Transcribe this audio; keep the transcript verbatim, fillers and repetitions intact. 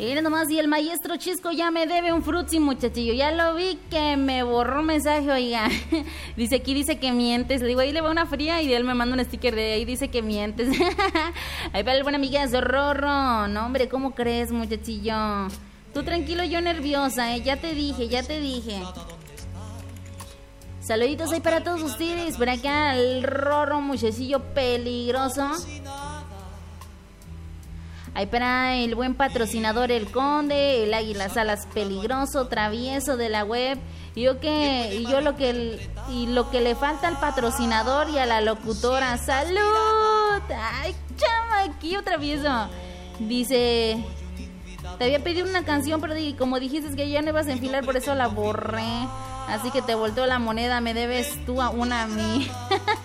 Mira nomás, y el maestro Chisco ya me debe un frutzi, muchachillo. Ya lo vi que me borró un mensaje, oiga. Dice aquí, dice que mientes. Le digo, ahí le va una fría y él me manda un sticker de ahí, dice que mientes. Ahí para el buen amigazo, Rorro. No, hombre, ¿cómo crees, muchachillo? Tú tranquilo, yo nerviosa, ¿eh? Ya te dije, ya te dije. Saluditos ahí para todos ustedes. Por acá el Rorro, muchachillo peligroso. Ahí para el buen patrocinador El Conde, el Águila Salas peligroso, travieso de la web. Y yo que y yo lo que y lo que le falta al patrocinador y a la locutora. ¡Salud! Ay, chama, aquí otra travieso. Dice, te había pedido una canción, pero como dijiste que ya no ibas a enfilar, por eso la borré. Así que te volteó la moneda, me debes tú a una a mí.